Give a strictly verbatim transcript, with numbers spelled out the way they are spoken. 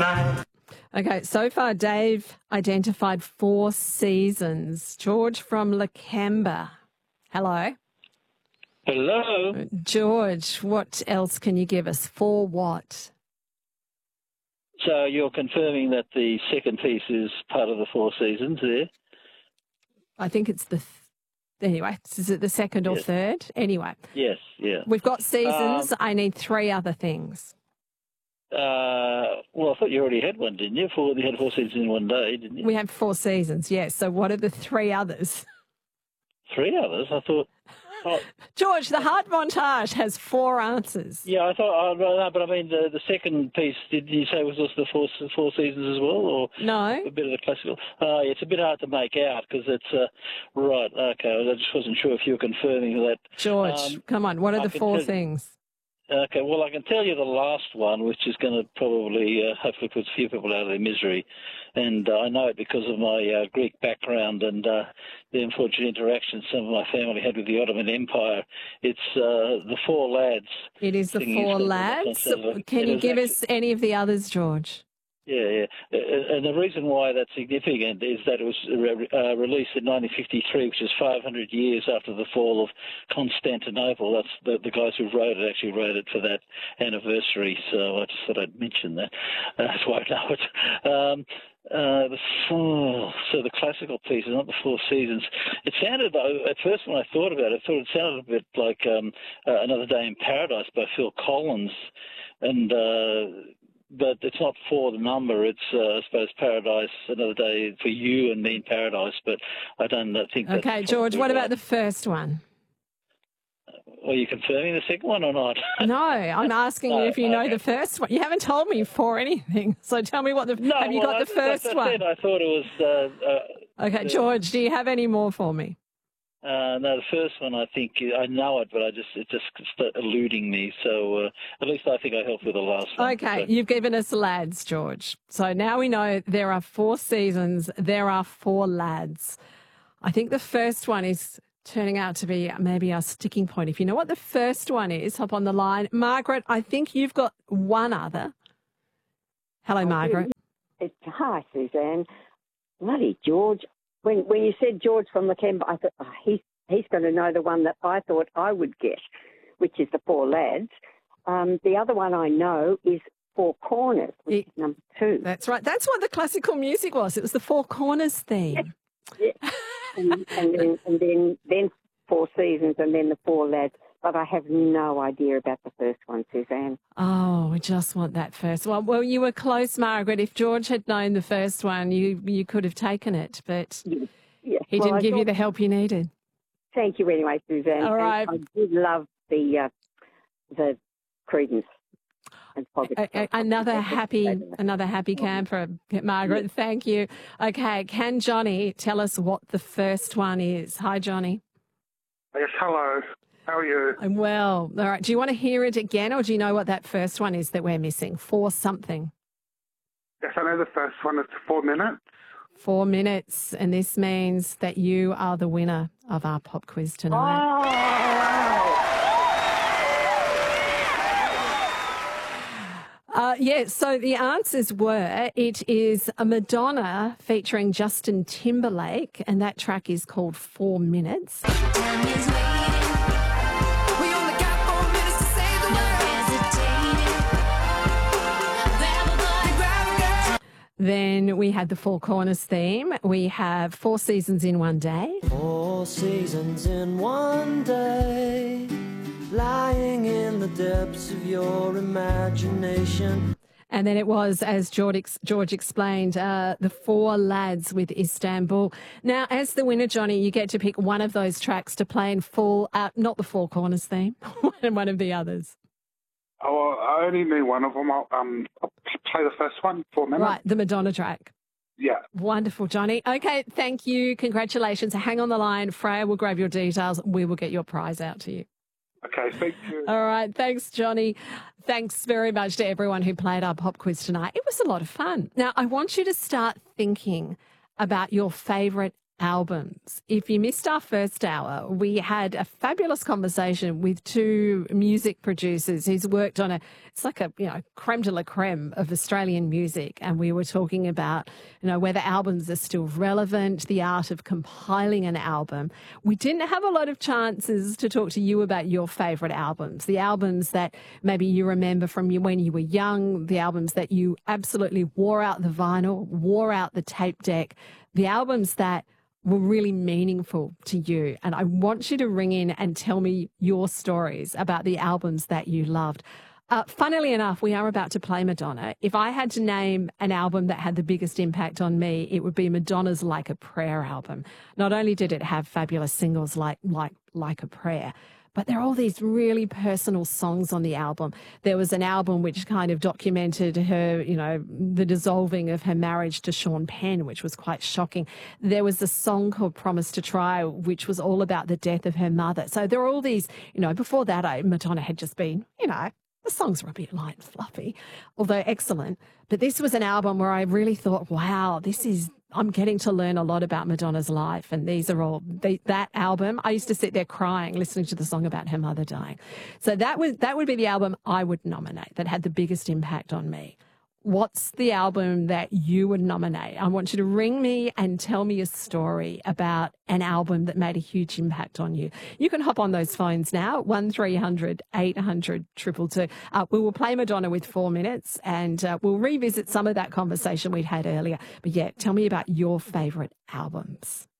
night. Okay, so far Dave identified four seasons. George from Lakemba. Hello. Hello. George, what else can you give us? For what? So you're confirming that the second piece is part of the Four Seasons there? I think it's the... Th- anyway, is it the second or Yes. third? Anyway. Yes, yeah. We've got seasons. Um, I need three other things. Uh, well, I thought you already had one, didn't you? Four, you had Four Seasons in one day, didn't you? We have four seasons, yes. So what are the three others? Three others? I thought... Oh, George, the heart montage has four answers. yeah, I thought... Oh, no, but I mean, the, the second piece, did you say was also the Four, four Seasons as well? Or No. a bit of the classical? Uh, yeah, it's a bit hard to make out because it's... Uh, right, okay, I just wasn't sure if you were confirming that. George, Um, come on. What are I the can four tell- things? Okay, well, I can tell you the last one, which is going to probably, uh, hopefully, put a few people out of their misery. And uh, I know it because of my uh, Greek background and uh, the unfortunate interactions some of my family had with the Ottoman Empire. It's uh, the Four Lads. It is the singing four Eastern lads. Renaissance. Can It you was give actually- us any of the others, George? Yeah, yeah. Uh, And the reason why that's significant is that it was re- uh, released in nineteen fifty-three, which is five hundred years after the fall of Constantinople. That's the, the guys who wrote it actually wrote it for that anniversary, so I just thought I'd mention that. Uh, that's why I know it. Um, uh, the four, so the classical pieces, not the Four Seasons. It sounded, uh, at first when I thought about it, I thought it sounded a bit like um, uh, Another Day in Paradise by Phil Collins, and uh, but it's not for the number. It's, uh, I suppose, Paradise, Another Day for You and Me in Paradise, but I don't uh, think that's... Okay, George, what probably about right. the first one? Are you confirming the second one or not? No, I'm asking you No, if you know okay. the first one. You haven't told me for anything, so tell me what the... No, have you well, got the I- first like I one? said, I thought it was... Uh, uh, Okay, the- George, do you have any more for me? Uh, no, the first one, I think, I know it, but I just it just started eluding me. So uh, at least I think I helped with the last one. Okay, So- you've given us lads, George. So now we know there are four seasons, there are four lads. I think the first one is turning out to be maybe our sticking point. If you know what the first one is, hop on the line. Margaret, I think you've got one other. Hello, Margaret. It's, hi, Suzanne. Bloody George. When when you said George from Lakemba, I thought, oh, he's, he's going to know the one that I thought I would get, which is the Four Lads. Um, the other one I know is Four Corners, which It- is number two. That's right. That's what the classical music was. It was the Four Corners theme. Yeah. and, and then, and then, then Four Seasons and then the Four Lads. But I have no idea about the first one, Suzanne. Oh, we just want that first one. Well, you were close, Margaret. If George had known the first one, you you could have taken it, but Yeah. Yeah. he Well, didn't I give you thought- the help you needed. Thank you anyway, Suzanne. All And right. I did love the uh, the Credence. And A- a- Another happy, another happy camper, Margaret. Thank you. Okay, can Johnny tell us what the first one is? Hi, Johnny. Yes, hello. How are you? I'm well. All right. Do you want to hear it again, or do you know what that first one is that we're missing? For something. Yes, I know the first one is four minutes. Four minutes, and this means that you are the winner of our pop quiz tonight. Uh, yeah, so the answers were it is a Madonna featuring Justin Timberlake, and that track is called Four Minutes. Then we had the Four Corners theme. We have Four Seasons in One Day. Four seasons in one day, lying in the depths of your imagination. And then it was, as George, ex- George explained, uh, the Four Lads with Istanbul. Now, as the winner, Johnny, you get to pick one of those tracks to play in full, uh, not the Four Corners theme, one of the others. Oh, well, I only knew one of them. I'll, um, I'll play the first one, four minutes. Right, the Madonna track. Yeah. Wonderful, Johnny. Okay, thank you. Congratulations. Hang on the line. Freya will grab your details. We will get your prize out to you. Okay, thank you. All right. Thanks, Johnny. Thanks very much to everyone who played our pop quiz tonight. It was a lot of fun. Now, I want you to start thinking about your favourite albums. If you missed our first hour, we had a fabulous conversation with two music producers who's worked on a, it's like a, you know, creme de la creme of Australian music. And we were talking about, you know, whether albums are still relevant, the art of compiling an album. We didn't have a lot of chances to talk to you about your favourite albums, the albums that maybe you remember from when you were young, the albums that you absolutely wore out the vinyl, wore out the tape deck, the albums that were really meaningful to you. And I want you to ring in and tell me your stories about the albums that you loved. Uh, funnily enough, we are about to play Madonna. If I had to name an album that had the biggest impact on me, it would be Madonna's Like a Prayer album. Not only did it have fabulous singles like like Like a Prayer, but there are all these really personal songs on the album. There was an album which kind of documented her, you know, the dissolving of her marriage to Sean Penn, which was quite shocking. There was a song called Promise to Try, which was all about the death of her mother. So there are all these, you know, before that, I, Madonna had just been, you know, the songs were a bit light and fluffy, although excellent. But this was an album where I really thought, wow, this is, I'm getting to learn a lot about Madonna's life. And these are all, they, that album, I used to sit there crying, listening to the song about her mother dying. So that was, that would be the album I would nominate that had the biggest impact on me. What's the album that you would nominate? I want you to ring me and tell me a story about an album that made a huge impact on you. You can hop on those phones now, one three hundred eight hundred two two two. Uh, we will play Madonna with four minutes and uh, we'll revisit some of that conversation we'd had earlier. But yeah, tell me about your favourite albums.